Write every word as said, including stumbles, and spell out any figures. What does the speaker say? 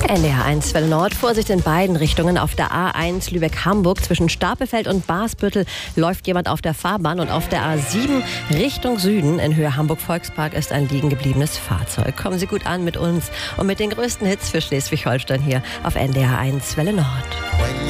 N D R eins Welle Nord. Vorsicht in beiden Richtungen. Auf der A eins Lübeck-Hamburg zwischen Stapelfeld und Basbüttel läuft jemand auf der Fahrbahn. Und auf der A sieben Richtung Süden in Höhe Hamburg-Volkspark ist ein liegen gebliebenes Fahrzeug. Kommen Sie gut an mit uns und mit den größten Hits für Schleswig-Holstein hier auf N D R eins Welle Nord.